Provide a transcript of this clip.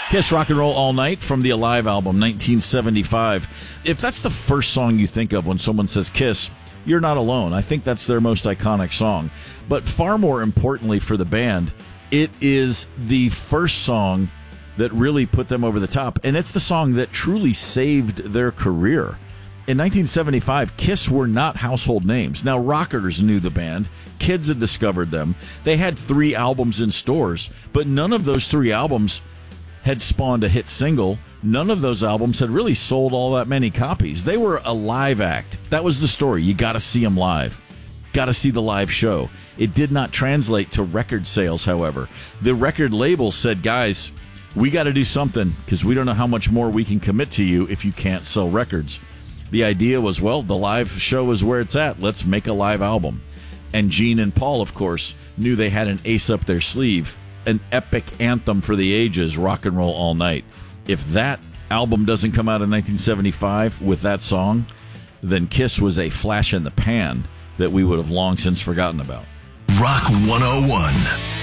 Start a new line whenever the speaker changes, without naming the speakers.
Kiss Rock and Roll All Night from the Alive album, 1975. If that's the first song you think of when someone says Kiss, you're not alone. I think that's their most iconic song. But far more importantly for the band, it is the first song that really put them over the top. And it's the song that truly saved their career. In 1975, Kiss were not household names. Now, rockers knew the band. Kids had discovered them. They had 3 albums in stores, but none of those 3 albums had spawned a hit single. None of those albums had really sold all that many copies. They were a live act. That was the story. You got to see them live. Got to see the live show. It did not translate to record sales, however. The record label said, guys, we got to do something because we don't know how much more we can commit to you if you can't sell records. The idea was, well, the live show is where it's at. Let's make a live album. And Gene and Paul, of course, knew they had an ace up their sleeve, an epic anthem for the ages, Rock and Roll All Night. If that album doesn't come out in 1975 with that song, then Kiss was a flash in the pan that we would have long since forgotten about.
Rock 101.